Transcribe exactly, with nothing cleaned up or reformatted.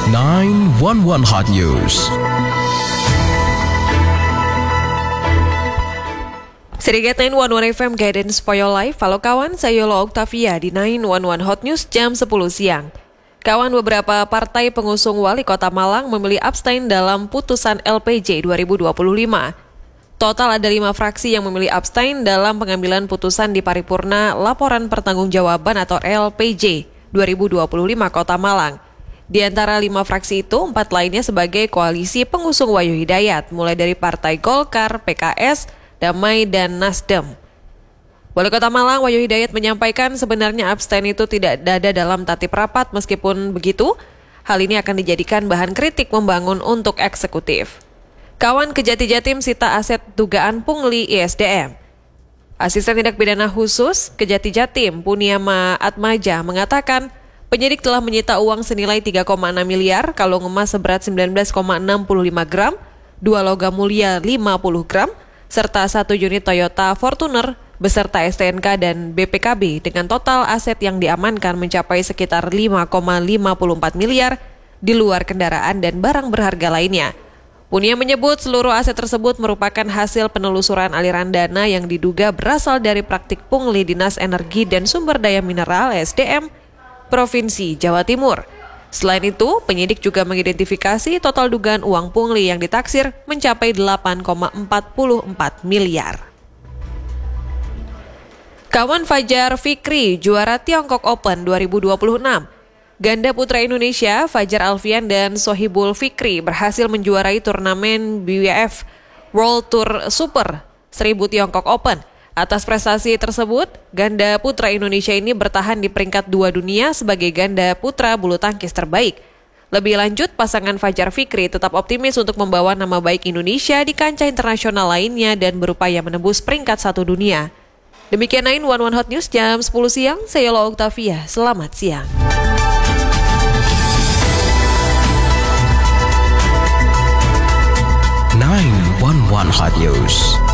nine one one Hot News. Serikat nine one one F M Guidance for Your Life. Halo kawan, saya Yola Octavia di nine one one Hot News jam sepuluh siang. Kawan, beberapa partai pengusung wali kota Malang memilih abstain dalam putusan L P J dua ribu dua puluh lima. Total ada lima fraksi yang memilih abstain dalam pengambilan putusan di paripurna Laporan Pertanggungjawaban atau L P J dua ribu dua puluh lima Kota Malang. Di antara lima fraksi itu, empat lainnya sebagai koalisi pengusung Wahyu Hidayat, mulai dari Partai Golkar, P K S, Damai, dan Nasdem. Wali Kota Malang Wahyu Hidayat menyampaikan sebenarnya abstain itu tidak ada dalam tatip rapat, meskipun begitu, hal ini akan dijadikan bahan kritik membangun untuk eksekutif. Kawan, Kejati Jatim sita aset dugaan pungli I S D M. Asisten Tindak Pidana Khusus Kejati Jatim, Puniama Atmaja, mengatakan penyidik telah menyita uang senilai tiga koma enam miliar, kalung emas seberat sembilan belas koma enam lima gram, dua logam mulia lima puluh gram, serta satu unit Toyota Fortuner beserta S T N K dan B P K B dengan total aset yang diamankan mencapai sekitar lima koma lima empat miliar di luar kendaraan dan barang berharga lainnya. Punia menyebut seluruh aset tersebut merupakan hasil penelusuran aliran dana yang diduga berasal dari praktik pungli Dinas Energi dan Sumber Daya Mineral S D M Provinsi Jawa Timur. Selain itu, penyidik juga mengidentifikasi total dugaan uang pungli yang ditaksir mencapai delapan koma empat empat miliar. Kawan, Fajar Fikri juara Tiongkok Open dua ribu dua puluh enam. Ganda putra Indonesia Fajar Alfian dan Sohibul Fikri berhasil menjuarai turnamen B W F World Tour Super seribu Tiongkok Open. Atas prestasi tersebut, ganda putra Indonesia ini bertahan di peringkat dua dunia sebagai ganda putra bulu tangkis terbaik. Lebih lanjut, pasangan Fajar Fikri tetap optimis untuk membawa nama baik Indonesia di kancah internasional lainnya dan berupaya menembus peringkat satu dunia. Demikian nine one one Hot News jam sepuluh siang, saya Yola Octavia, selamat siang. nine one one Hot News.